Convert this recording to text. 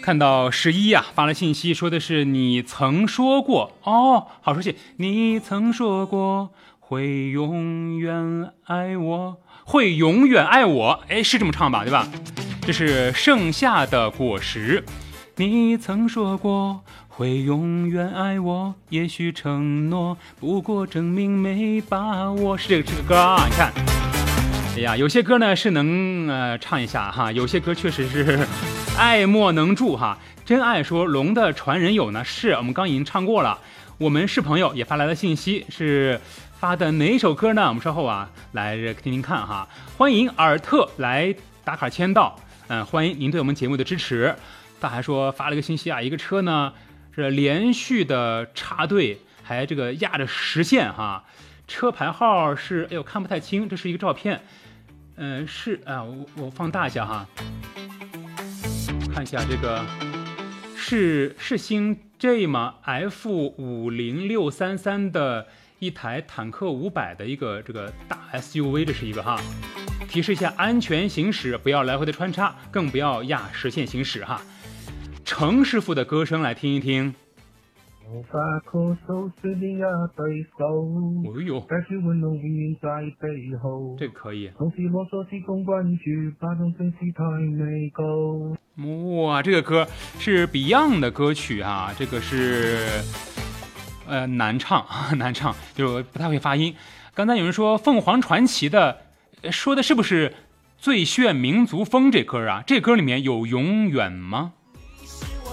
看到11呀发了信息，说的是你曾说过哦，好熟悉，你曾说过会永远爱我，会永远爱我，哎，是这么唱吧，对吧？这是盛夏的果实，你曾说过会永远爱我，也许承诺，不过证明没把握，是这个歌啊，你看。哎呀，有些歌呢是能唱一下哈，有些歌确实是爱莫能助哈。真爱说龙的传人有呢，是我们刚已经唱过了。我们是朋友也发来了信息，是发的哪一首歌呢？我们稍后啊来听听看哈。欢迎尔特来打卡签到，欢迎您对我们节目的支持。他还说发了个信息啊，一个车呢是连续的插队，还这个压着实线哈。车牌号是，哎呦看不太清，这是一个照片。是啊，我放大一下哈，看一下这个是星 J 吗 ？F50633的一台坦克500的一个这个大 SUV， 这是一个哈。提示一下，安全行驶，不要来回的穿插，更不要压实线行驶哈。程师傅的歌声来听一听。 无法控诉是你啊对手， 哎呦， 该是温柔永远在背后， 这个可以。 从此啰嗦提供关注，把种珍惜太美够。 哇，这个歌是 Beyond 的歌曲啊，这个是难唱，就不太会发音。刚才有人说凤凰传奇的，说的是不是最炫民族风这歌啊？这歌里面有永远吗？